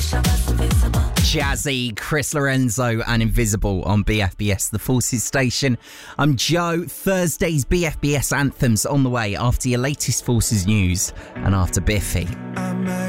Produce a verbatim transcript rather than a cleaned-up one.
Jazzy, Chris Lorenzo and Invisible on B F B S, the Forces Station. I'm Joe. Thursday's B F B S anthems on the way after your latest Forces news and after Biffy.